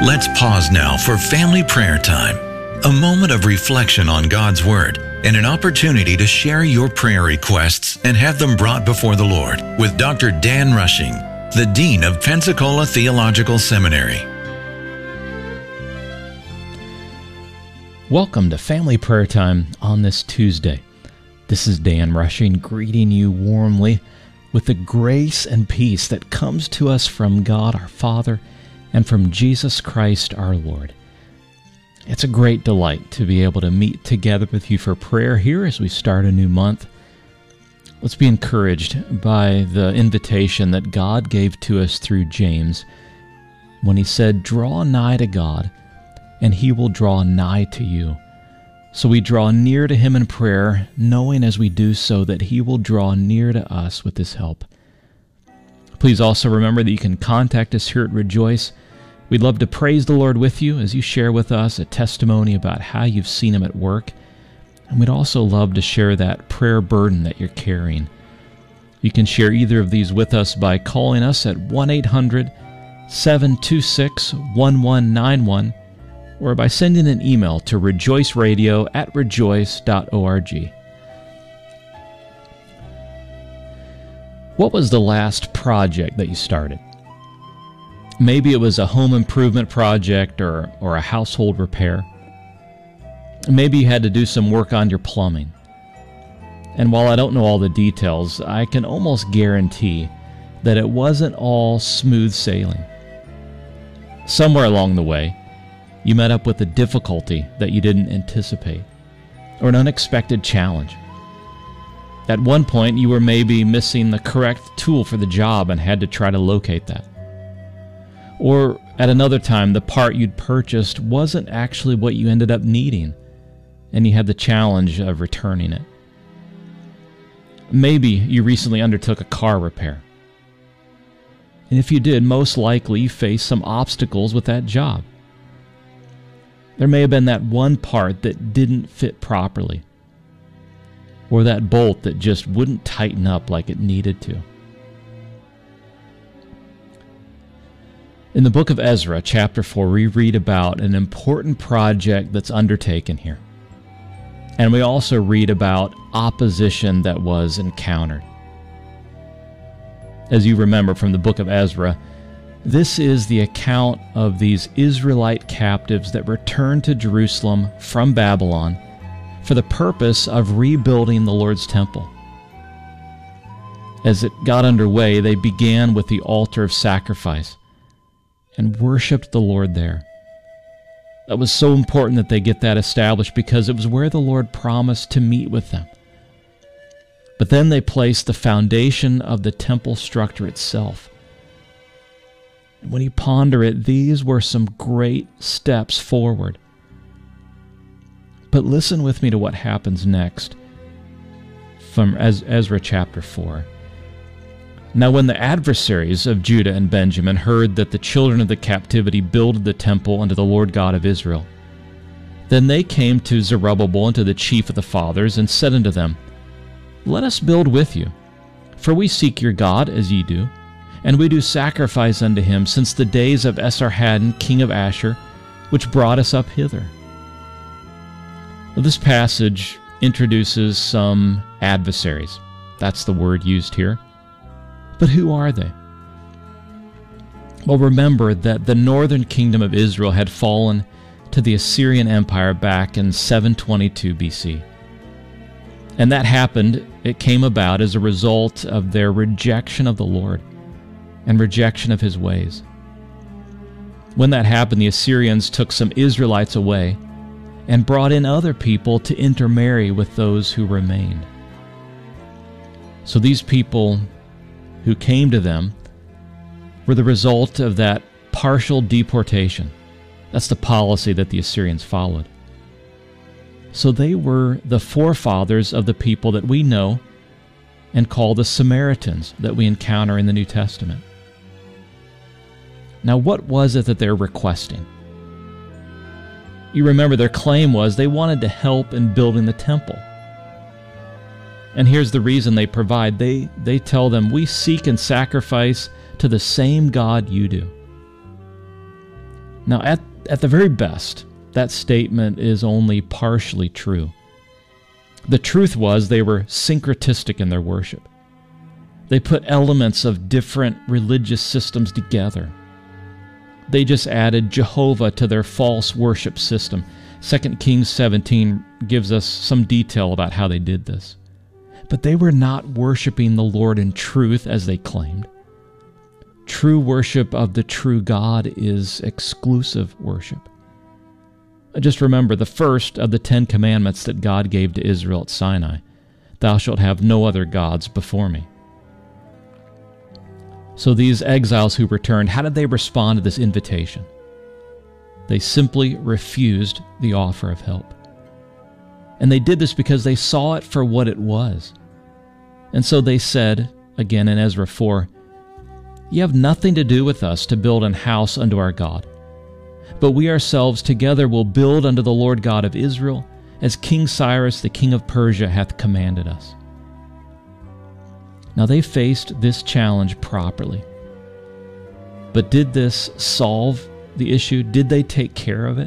Let's pause now for family prayer time, a moment of reflection on God's Word and an opportunity to share your prayer requests and have them brought before the Lord with Dr. Dan Rushing, the Dean of Pensacola Theological Seminary. Welcome to Family Prayer Time on this Tuesday. This is Dan Rushing greeting you warmly with the grace and peace that comes to us from God our Father and from Jesus Christ our Lord. It's a great delight to be able to meet together with you for prayer here as we start a new month. Let's be encouraged by the invitation that God gave to us through James when he said, "Draw nigh to God, and he will draw nigh to you." So we draw near to him in prayer, knowing as we do so that he will draw near to us with his help. Please also remember that you can contact us here at Rejoice. We'd love to praise the Lord with you as you share with us a testimony about how you've seen him at work. And we'd also love to share that prayer burden that you're carrying. You can share either of these with us by calling us at 1-800-726-1191 or by sending an email to rejoiceradio@rejoice.org. What was the last project that you started? Maybe it was a home improvement project or a household repair. Maybe you had to do some work on your plumbing. And while I don't know all the details, I can almost guarantee that it wasn't all smooth sailing. Somewhere along the way, you met up with a difficulty that you didn't anticipate, or an unexpected challenge. At one point, you were maybe missing the correct tool for the job and had to try to locate that. Or at another time, the part you'd purchased wasn't actually what you ended up needing, and you had the challenge of returning it. Maybe you recently undertook a car repair. And if you did, most likely you faced some obstacles with that job. There may have been that one part that didn't fit properly, or that bolt that just wouldn't tighten up like it needed to. In the book of Ezra, chapter 4, we read about an important project that's undertaken here. And we also read about opposition that was encountered. As you remember from the book of Ezra, this is the account of these Israelite captives that returned to Jerusalem from Babylon for the purpose of rebuilding the Lord's temple. As it got underway, they began with the altar of sacrifice and worshiped the Lord there. That was so important that they get that established because it was where the Lord promised to meet with them. But then they placed the foundation of the temple structure itself. And when you ponder it, these were some great steps forward. But listen with me to what happens next from Ezra chapter 4. Now when the adversaries of Judah and Benjamin heard that the children of the captivity builded the temple unto the Lord God of Israel, then they came to Zerubbabel and to the chief of the fathers, and said unto them, Let us build with you, for we seek your God as ye do, and we do sacrifice unto him since the days of Esarhaddon king of Ashur, which brought us up hither. Well, this passage introduces some adversaries. That's the word used here. But who are they? Well, remember that the northern kingdom of Israel had fallen to the Assyrian Empire back in 722 BC. And that happened, it came about as a result of their rejection of the Lord and rejection of his ways. When that happened, the Assyrians took some Israelites away and brought in other people to intermarry with those who remained. So these people who came to them were the result of that partial deportation. That's the policy that the Assyrians followed. So they were the forefathers of the people that we know and call the Samaritans that we encounter in the New Testament. Now, what was it that they're requesting? You remember their claim was they wanted to help in building the temple. And here's the reason they provide. They tell them, we seek and sacrifice to the same God you do. Now, at the very best, that statement is only partially true. The truth was they were syncretistic in their worship. They put elements of different religious systems together. They just added Jehovah to their false worship system. 2 Kings 17 gives us some detail about how they did this. But they were not worshiping the Lord in truth as they claimed. True worship of the true God is exclusive worship. Just remember the first of the 10 commandments that God gave to Israel at Sinai. Thou shalt have no other gods before me. So these exiles who returned, how did they respond to this invitation? They simply refused the offer of help. And they did this because they saw it for what it was. And so they said, again in Ezra 4, "You have nothing to do with us to build an house unto our God. But we ourselves together will build unto the Lord God of Israel, as King Cyrus the king of Persia hath commanded us." Now they faced this challenge properly. But did this solve the issue? Did they take care of it?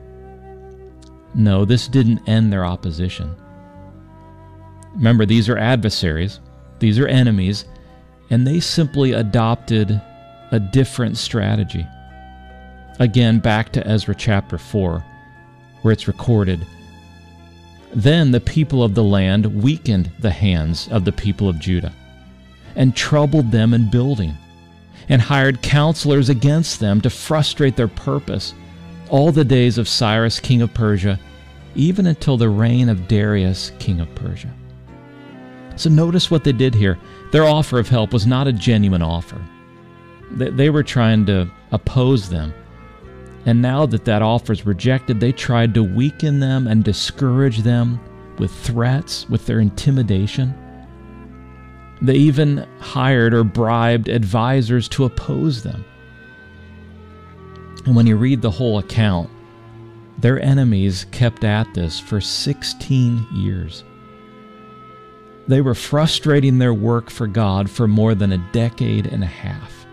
No, this didn't end their opposition. Remember, these are adversaries, these are enemies, and they simply adopted a different strategy. Again, back to Ezra chapter 4, where it's recorded, "Then the people of the land weakened the hands of the people of Judah, and troubled them in building, and hired counselors against them to frustrate their purpose all the days of Cyrus king of Persia, even until the reign of Darius king of Persia." So notice what they did here. Their offer of help was not a genuine offer. They were trying to oppose them. And now that that offer is rejected, they tried to weaken them and discourage them with threats, with their intimidation. They even hired or bribed advisors to oppose them. And when you read the whole account, their enemies kept at this for 16 years. They were frustrating their work for God for more than a decade and a half.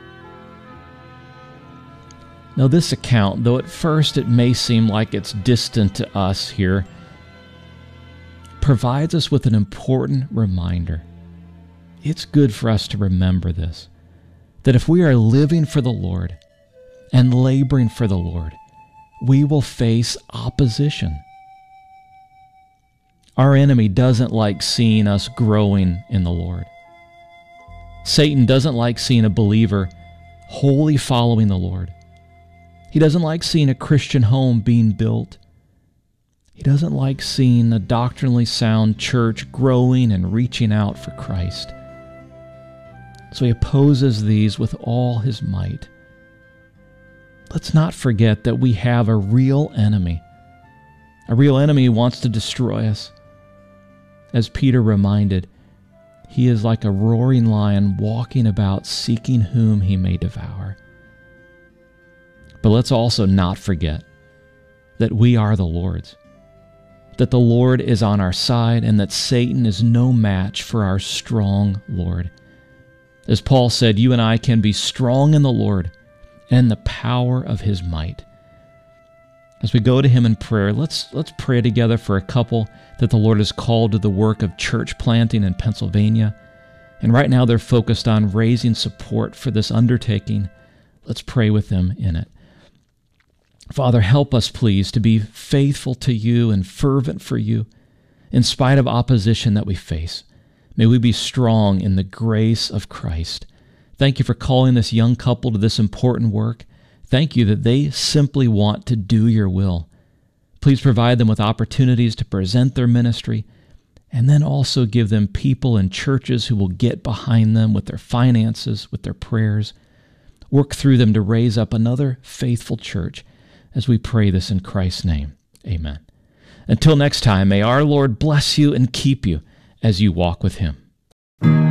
Now this account, though at first it may seem like it's distant to us here, provides us with an important reminder. It's good for us to remember this, that if we are living for the Lord and laboring for the Lord, we will face opposition. Our enemy doesn't like seeing us growing in the Lord. Satan doesn't like seeing a believer wholly following the Lord. He doesn't like seeing a Christian home being built. He doesn't like seeing a doctrinally sound church growing and reaching out for Christ. So he opposes these with all his might. Let's not forget that we have a real enemy. A real enemy who wants to destroy us. As Peter reminded, he is like a roaring lion walking about seeking whom he may devour. But let's also not forget that we are the Lord's, that the Lord is on our side, and that Satan is no match for our strong Lord. As Paul said, you and I can be strong in the Lord and the power of his might. As we go to him in prayer, let's pray together for a couple that the Lord has called to the work of church planting in Pennsylvania. And right now they're focused on raising support for this undertaking. Let's pray with them in it. Father, help us, please, to be faithful to you and fervent for you in spite of opposition that we face. May we be strong in the grace of Christ. Thank you for calling this young couple to this important work. Thank you that they simply want to do your will. Please provide them with opportunities to present their ministry, and then also give them people and churches who will get behind them with their finances, with their prayers. Work through them to raise up another faithful church as we pray this in Christ's name. Amen. Until next time, may our Lord bless you and keep you as you walk with him.